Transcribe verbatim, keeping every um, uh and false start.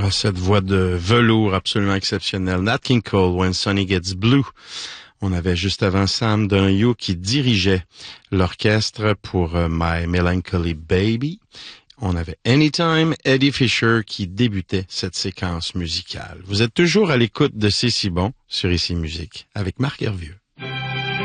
Ah, cette voix de velours absolument exceptionnelle. Nat King Cole, When Sunny Gets Blue. On avait juste avant Sam Dunn qui dirigeait l'orchestre pour uh, My Melancholy Baby. On avait Anytime, Eddie Fisher qui débutait cette séquence musicale. Vous êtes toujours à l'écoute de C'est si bon sur Ici Musique avec Marc Hervieux.